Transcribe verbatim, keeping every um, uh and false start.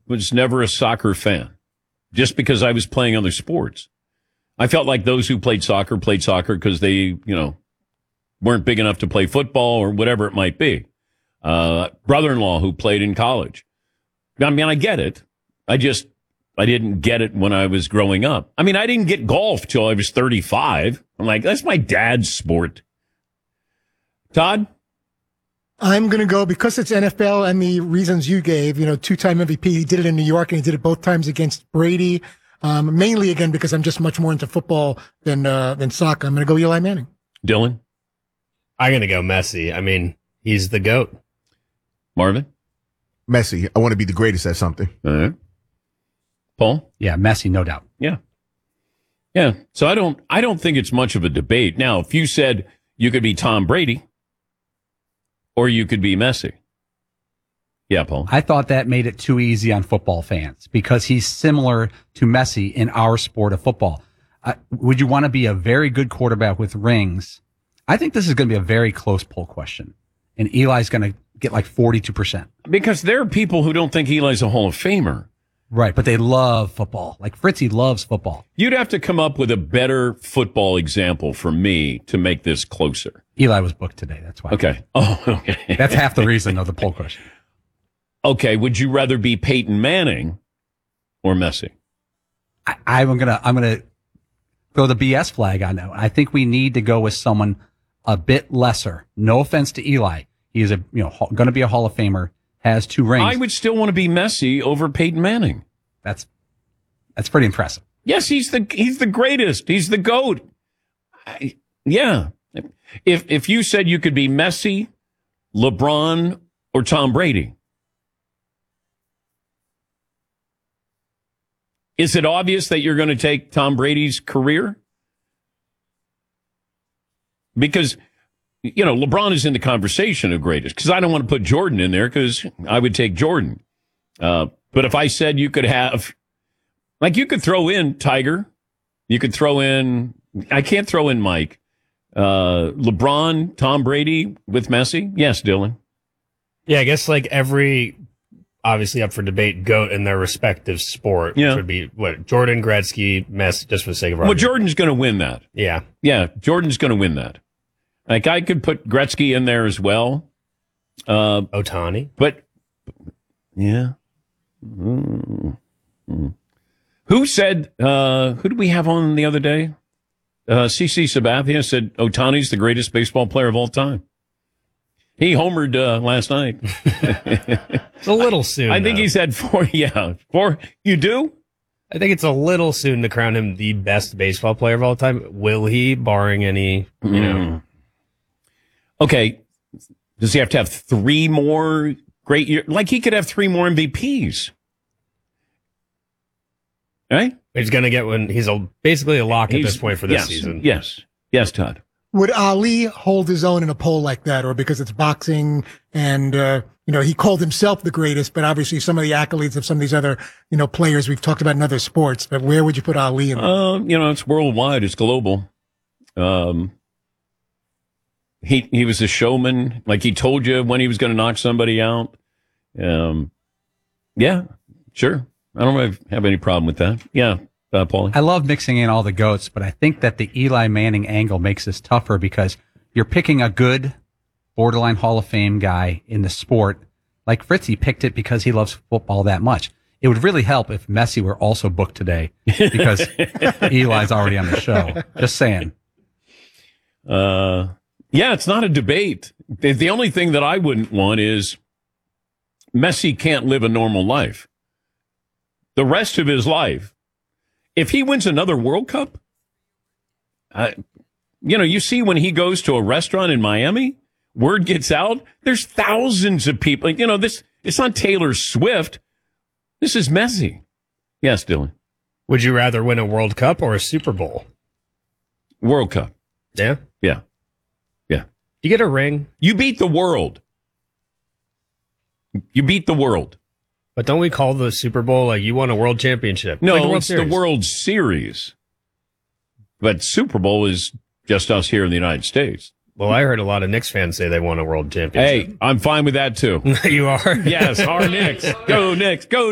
was never a soccer fan just because I was playing other sports. I felt like those who played soccer played soccer because they, you know, weren't big enough to play football or whatever it might be. Uh, brother-in-law who played in college. I mean, I get it. I just, I didn't get it when I was growing up. I mean, I didn't get golf till I was thirty-five. I'm like, that's my dad's sport. Todd? I'm going to go, because it's N F L and the reasons you gave, you know, two-time M V P. He did it in New York, and he did it both times against Brady. Um, mainly, again, because I'm just much more into football than uh, than soccer. I'm going to go Eli Manning. Dylan? I'm going to go Messi. I mean, he's the GOAT. Marvin? Messi. I want to be the greatest at something. All right. Paul? Yeah, Messi, no doubt. Yeah. Yeah. So I don't, I don't think it's much of a debate. Now, if you said you could be Tom Brady or you could be Messi. Yeah, Paul. I thought that made it too easy on football fans because he's similar to Messi in our sport of football. Uh, would you want to be a very good quarterback with rings? I think this is going to be a very close poll question. And Eli's going to get like forty-two percent. Because there are people who don't think Eli's a Hall of Famer. Right, but they love football. Like Fritzy loves football. You'd have to come up with a better football example for me to make this closer. Eli was booked today, that's why. Okay. Oh, okay. That's half the reason of the poll question. Okay, would you rather be Peyton Manning or Messi? I, I'm gonna I'm gonna throw the B S flag on that. I think we need to go with someone a bit lesser. No offense to Eli, he is a you know going to be a Hall of Famer. Has two rings. I would still want to be Messi over Peyton Manning. That's that's pretty impressive. Yes, he's the he's the greatest. He's the GOAT. I, yeah. If if you said you could be Messi, LeBron, or Tom Brady, is it obvious that you're going to take Tom Brady's career? Because, you know, LeBron is in the conversation of greatest, because I don't want to put Jordan in there because I would take Jordan. Uh, but if I said you could have, like you could throw in Tiger, you could throw in, I can't throw in Mike, uh, LeBron, Tom Brady with Messi. Yes, Dylan. Yeah, I guess like every, obviously up for debate, GOAT in their respective sport, Yeah. which would be what Jordan, Gretzky, Messi, just for the sake of Well, argument. Jordan's going to win that. Yeah. Yeah, Jordan's going to win that. Like, I could put Gretzky in there as well. Uh, Ohtani. But, yeah. Mm-hmm. Who said, uh, who did we have on the other day? Uh, C C Sabathia said Ohtani's the greatest baseball player of all time. He homered uh, last night. It's a little soon. I think though. he's had four, yeah. Four, you do? I think it's a little soon to crown him the best baseball player of all time. Will he, barring any, you know... Mm. Okay, does he have to have three more great years? Like, he could have three more M V Ps. Right? He's going to get one. He's a, basically a lock at He's- this point for this yes, season. Yes. Yes, Todd. Would Ali hold his own in a poll like that, or because it's boxing and, uh, you know, he called himself the greatest, but obviously some of the accolades of some of these other, you know, players we've talked about in other sports, but where would you put Ali in? Uh, you know, it's worldwide. It's global. Um, he, he was a showman. Like, he told you when he was going to knock somebody out. Um, yeah, sure. I don't have, have any problem with that. Yeah. Uh, Paulie? I love mixing in all the GOATs, but I think that the Eli Manning angle makes this tougher because you're picking a good borderline Hall of Fame guy in the sport. Like Fritzy picked it because he loves football that much. It would really help if Messi were also booked today because Eli's already on the show. Just saying. Uh, yeah, it's not a debate. The, the only thing that I wouldn't want is Messi can't live a normal life. The rest of his life, if he wins another World Cup, uh, you know, you see when he goes to a restaurant in Miami, word gets out, there's thousands of people. You know, this it's not Taylor Swift. This is Messi. Yes, Dylan. Would you rather win a World Cup or a Super Bowl? World Cup. Yeah. Yeah. Yeah. You get a ring. You beat the world. You beat the world. But don't we call the Super Bowl like you won a world championship? No, like the World it's Series. the World Series. But Super Bowl is just us here in the United States. Well, I heard a lot of Knicks fans say they won a world championship. Hey, I'm fine with that too. You are? Yes, our Knicks. Go Knicks. Go